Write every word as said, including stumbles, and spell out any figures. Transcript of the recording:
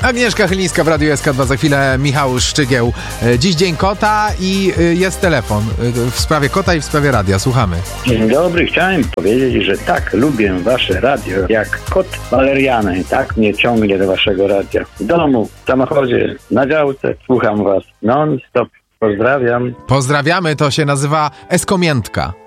Agnieszka Chylińska w Radiu S K dwa, za chwilę Michał Szczygieł. Dziś Dzień Kota i jest telefon w sprawie kota i w sprawie radia. Słuchamy. Dzień dobry, chciałem powiedzieć, że tak, lubię wasze radio, jak kot waleriany. Tak mnie ciągnie do waszego radia. W domu, w samochodzie, na działce, słucham was non stop. Pozdrawiam. Pozdrawiamy, to się nazywa Eskomiętka.